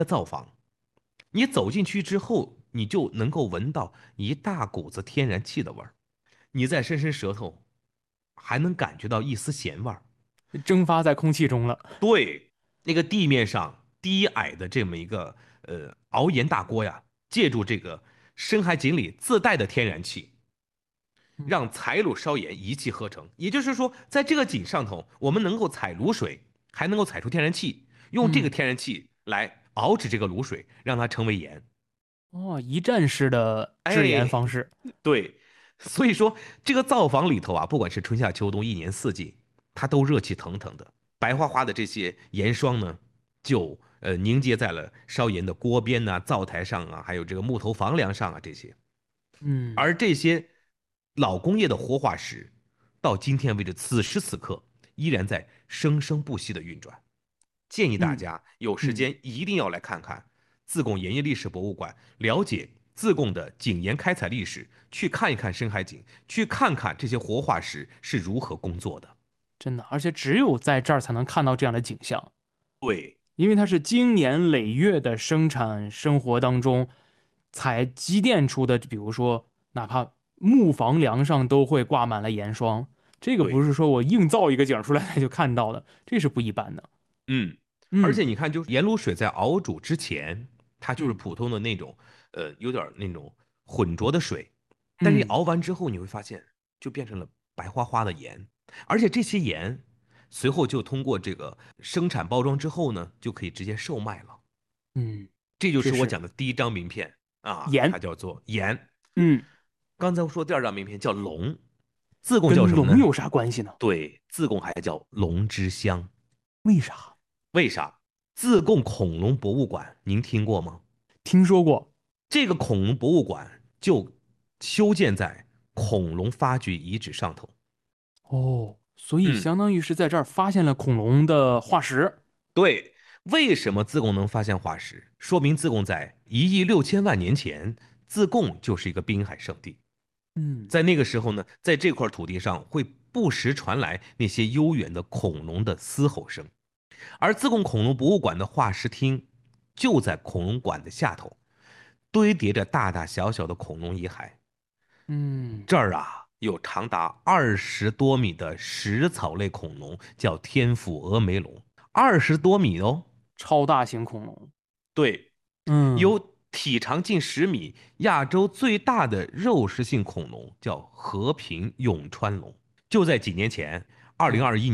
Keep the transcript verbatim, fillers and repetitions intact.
造访，你走进去之后，你就能够闻到一大股子天然气的味儿，你再伸伸舌头，还能感觉到一丝咸味儿。 蒸发在空气中了。 对，那个地面上低矮的这么一个呃熬盐大锅呀，借助这个深海井里自带的天然气， 嗯让采卤烧盐一气呵成。也就是说，在这个井上头，我们能够采卤水，还能够采出天然气，用这个嗯， 天然气来熬制这个卤水，让它成为盐。 哦，一站式的制盐哎， 方式。 对，所以说这个灶房里头啊，不管是春夏秋冬，一年四季，它都热气腾腾的，白花花的这些盐霜呢，就呃凝结在了烧盐的锅边呐、灶台上啊，还有这个木头房梁上啊这些。 嗯而这些老工业的活化石，到今天为止，此时此刻依然在生生不息的运转。建议大嗯家有时嗯。 间一定要来看看自贡盐业历史博物馆，了解自贡的井盐开采历史，去看一看深海井，去看看这些活化石是如何工作的。 真的，而且只有在这儿才能看到这样的景象， 对因为它是经年累月的生产生活当中才积淀出的，比如说哪怕木房梁上都会挂满了盐霜，这个不对， 是说我硬造一个景出来就看到的，这是不一般的。 嗯，而嗯且你看，就是盐卤水在熬煮之前，它就是嗯普通的那种，呃，有点那种浑浊的水，但是你嗯， 熬完之后，你会发现就变成了白花花的盐，而且这些盐随后就通过这个生产包装之后呢，就可以直接售卖了。 嗯， 这就是我确实讲的第一张名片啊，它盐。 叫做盐。 嗯， 刚才我说第二张名片叫龙，自贡叫跟什么呢？ 龙有啥关系呢？ 对，自贡还叫龙之乡。 为啥？ 为啥？自贡恐龙博物馆您听过吗？ 听说过。 这个恐龙博物馆就修建在恐龙发掘遗址上头。 哦，所以嗯， 相当于是在这儿发现了恐龙的化石。 对。为什么自贡能发现化石？说明自贡在一亿六千万年前，自贡就是一个滨海圣地。 嗯在那个时候呢，在这块土地上会不时传来那些悠远的恐龙的嘶吼声，而自贡恐龙博物馆的化石厅就在恐龙馆的下头，堆叠着大大小小的恐龙遗骸。 嗯， 这儿啊，有长达二十多米的食草类恐龙，叫天府峨眉龙，二十多米哦。 超大型恐龙。 对， 嗯有体长近十米、亚洲最大的肉食性恐龙，叫和平永川龙。就在几年前，二零嗯。 二一